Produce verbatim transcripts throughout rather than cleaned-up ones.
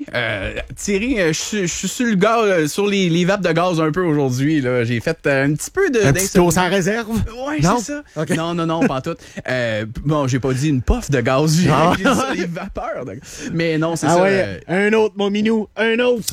Euh, Thierry, euh, je suis sur le gaz, euh, sur les, les vapes de gaz un peu aujourd'hui. Là. J'ai fait euh, un petit peu de... Un petit tour sans réserve? Ouais, non? c'est ça. Okay. Non, non, non, pas tout. Euh, bon, j'ai pas dit une puff de gaz, j'ai ah. dit ça, les vapeurs. De... Mais non, c'est ah ça. Ouais. Euh... Un autre, mon minou, un autre.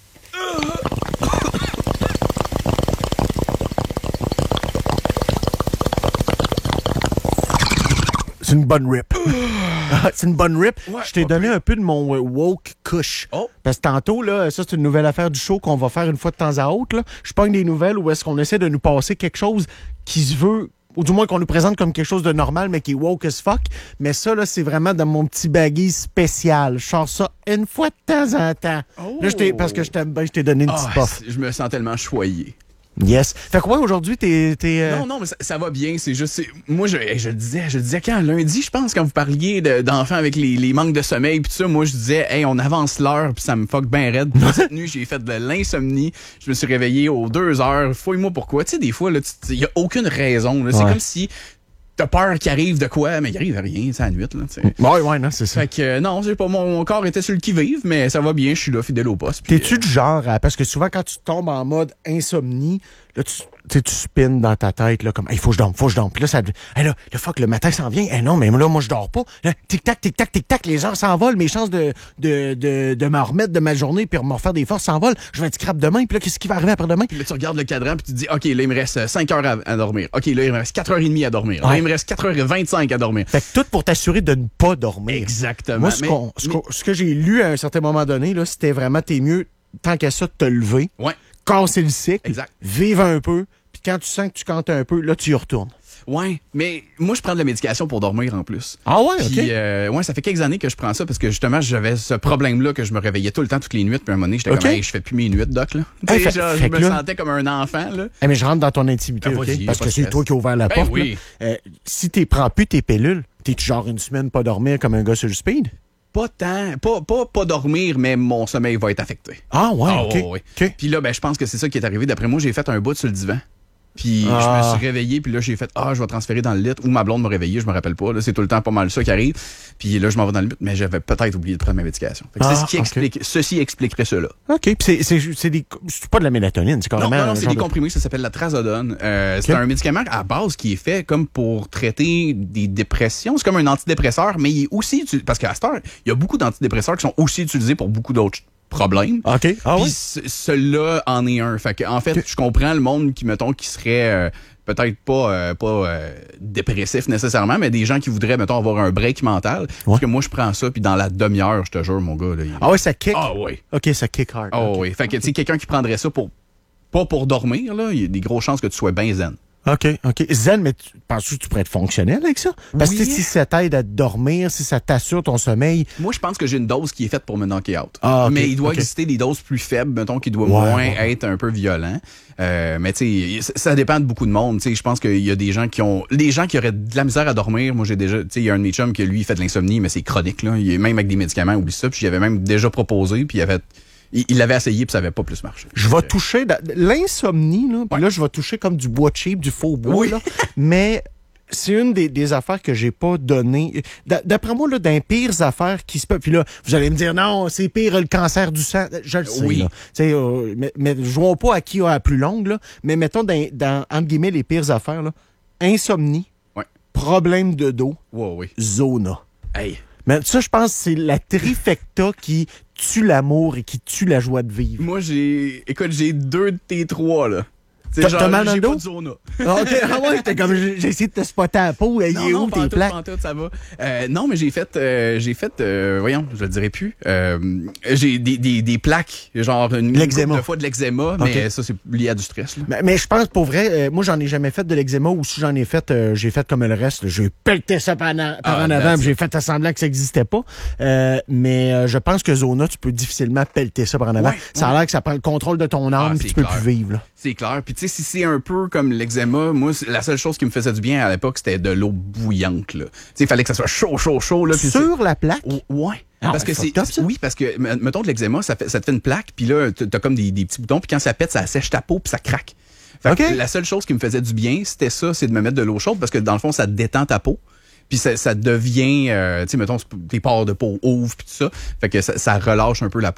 C'est une bonne rip. c'est une bonne rip. Ouais, je t'ai donné un peu de mon euh, woke kush. Oh. Parce que tantôt, là, ça, c'est une nouvelle affaire du show qu'on va faire une fois de temps à autre. Là. Je pogne des nouvelles où est-ce qu'on essaie de nous passer quelque chose qui se veut, ou du moins qu'on nous présente comme quelque chose de normal, mais qui est woke as fuck. Mais ça, là, c'est vraiment dans mon petit baggy spécial. Je sors ça une fois de temps en temps. Oh. Là, je t'ai, parce que je t'aime bien, je t'ai donné une petite oh, puff. Je me sens tellement choyé. Yes. Fait quoi aujourd'hui, t'es... t'es euh... Non, non, mais ça, ça va bien. C'est juste... C'est... Moi, je, je le disais, je le disais quand? Lundi, je pense, quand vous parliez de, d'enfants avec les, les manques de sommeil pis tout ça, moi, je disais, hey, on avance l'heure pis ça me fuck bien raide. Cette nuit, j'ai fait de l'insomnie. Je me suis réveillé aux deux heures. Fouille-moi pourquoi. Tu sais, des fois, il y a aucune raison. Là. C'est ouais. comme si... T'as peur qu'il arrive de quoi, mais il arrive à rien, c'est à la nuit, là, tu sais. Ouais, ouais, non, c'est ça. Fait que, euh, non, c'est pas, mon, mon corps était sur le qui-vive, mais ça va bien, je suis là, fidèle au poste. Pis, T'es-tu euh... du genre, à, parce que souvent, quand tu tombes en mode insomnie, là, tu, tu, tu spins dans ta tête, là, comme, il hey, faut que je dorme, faut que je dorme. Puis là, ça, hey, là, le fuck, le matin s'en vient. Hey, non, mais là, moi, je dors pas. Tic-tac, tic-tac, tic-tac, les heures s'envolent, mes chances de, de, de, de m'en remettre de ma journée puis me refaire des forces s'envolent. Je vais être scrap demain, puis là, qu'est-ce qui va arriver après-demain? Puis là, tu regardes le cadran, puis tu te dis, OK, là, il me reste cinq heures à, à dormir. OK, là, il me reste quatre heures trente à dormir. Ouais. Là, il me reste quatre heures vingt-cinq à dormir. Fait que tout pour t'assurer de ne pas dormir. Exactement. Moi, ce, mais, qu'on, ce, mais... qu'on, ce que j'ai lu à un certain moment donné, là, c'était vraiment, t'es mieux, tant qu'à ça, de te lever, ouais. casser le cycle, exact. vivre un peu, puis quand tu sens que tu cantes un peu, là, tu y retournes. Ouais, mais moi, je prends de la médication pour dormir en plus. Ah ouais, puis, OK. Euh, ouais, ça fait quelques années que je prends ça parce que justement, j'avais ce problème-là que je me réveillais tout le temps, toutes les nuits. Puis à un moment donné, j'étais okay. comme, hey, je fais plus mes nuits, doc, là. Hey, fait, genre, fait je me là... sentais comme un enfant, là. Hey, mais je rentre dans ton intimité, ben, OK? Parce que c'est toi qui as ouvert la ben, porte. Oui. Euh, si tu prends plus tes pilules, t'es-tu genre une semaine pas dormir comme un gars sur le speed? Pas tant, pas, pas, pas dormir, mais mon sommeil va être affecté. Ah ouais, ah, OK. Ouais, ouais. okay. Puis là, ben, je pense que c'est ça qui est arrivé. D'après moi, j'ai fait un bout sur le divan. Puis ah. je me suis réveillé, puis là, j'ai fait « Ah, je vais transférer dans le lit » ou ma blonde m'a réveillé, je me rappelle pas. Là, c'est tout le temps pas mal ça qui arrive. Puis là, je m'en vais dans le lit, mais j'avais peut-être oublié de prendre ma médication. Fait que ah, c'est ce qui explique, okay. Ceci expliquerait cela. OK. Puis c'est, c'est, c'est, des, c'est pas de la mélatonine, c'est carrément... Non, non, non c'est des de... comprimés, ça s'appelle la trazodone. Euh, okay. C'est un médicament à base qui est fait comme pour traiter des dépressions. C'est comme un antidépresseur, mais il est aussi... Parce qu'à cette heure, il y a beaucoup d'antidépresseurs qui sont aussi utilisés pour beaucoup d'autres problème. OK. Ah Puis oui? c- celui-là en est un. Fait que, en fait, okay. je comprends le monde qui, mettons, qui serait euh, peut-être pas, euh, pas euh, dépressif nécessairement, mais des gens qui voudraient, mettons, avoir un break mental. Ouais. Parce que moi, je prends ça, puis dans la demi-heure, je te jure, mon gars. Là, il... Ah oui, ça kick? Ah oui. OK, ça kick hard. Ah okay. oui. Fait que, tu sais, quelqu'un qui prendrait ça pour pas pour dormir, là, il y a des grosses chances que tu sois bien zen. OK, OK. Zen, mais tu, penses-tu que tu pourrais être fonctionnel avec ça? Parce que oui. si ça t'aide à dormir, si ça t'assure ton sommeil... Moi, je pense que j'ai une dose qui est faite pour me knocker out. Ah, okay, mais il doit okay. exister des doses plus faibles, mettons, qui doivent ouais, moins ouais. être un peu violents. Euh, mais tu sais, ça dépend de beaucoup de monde. Tu sais, je pense qu'il y a des gens qui ont... Les gens qui auraient de la misère à dormir, moi, j'ai déjà... Tu sais, il y a un de mes chums qui, lui, il fait de l'insomnie, mais c'est chronique, là. Il est même avec des médicaments, oublie ça. Puis j'avais même déjà proposé, puis il avait... Il l'avait essayé puis ça n'avait pas plus marché. Je vais toucher l'insomnie, là, puis ouais. là, je vais toucher comme du bois cheap, du faux bois, oui. là, mais c'est une des, des affaires que j'ai pas données. D'après moi, là, d'un pires affaires qui se peuvent. Puis là, vous allez me dire, non, c'est pire le cancer du sang. Je le sais, oui. là. Euh, mais, mais jouons pas à qui a la plus longue, là, mais mettons, dans, dans, entre guillemets, les pires affaires, là, insomnie, ouais. problème de dos, ouais, oui. zona. Hey. Mais ça, je pense que c'est la trifecta qui tue l'amour et qui tue la joie de vivre. Moi, j'ai... Écoute, j'ai deux de tes trois, là. T'as, genre, t'as mal dans j'ai le dos? pas de zona. Ah, okay. ah ouais, t'es comme, j'ai essayé de te spotter à la peau. Il est où tes tout, plaques? Pantoute, ça va. Euh, non, mais j'ai fait, euh, j'ai fait, euh, voyons, je le dirai plus. Euh, j'ai des, des, des plaques, genre une l'eczéma. de fois de l'eczéma, mais okay. ça, c'est lié à du stress. Là. Mais, mais je pense, pour vrai, euh, moi, j'en ai jamais fait de l'eczéma, ou si j'en ai fait, euh, j'ai fait comme le reste. Là, j'ai pelleté ça par, en, par ah, en avant, puis j'ai fait semblant que ça n'existait pas. Euh, mais euh, je pense que zona, tu peux difficilement pelleter ça par en avant. Ouais, ça ouais. a l'air que ça prend le contrôle de ton âme, puis ah, tu peux plus vivre. Là. C'est clair. Puis tu sais, si c'est un peu comme l'eczéma, moi, la seule chose qui me faisait du bien à l'époque, c'était de l'eau bouillante. Tu sais, il fallait que ça soit chaud, chaud, chaud. Là, sur la plaque? Ouais. Ah, parce ben, que c'est top, ça. Oui, parce que mettons de l'eczéma, ça, fait, ça te fait une plaque, puis là, t'as comme des, des petits boutons, puis quand ça pète, ça sèche ta peau, puis ça craque. Fait okay. que la seule chose qui me faisait du bien, c'était ça, c'est de me mettre de l'eau chaude, parce que dans le fond, ça détend ta peau. Puis ça, ça devient, euh, tu sais, mettons, tes pores de peau ouvrent, puis tout ça. Fait que ça, ça relâche un peu la peau.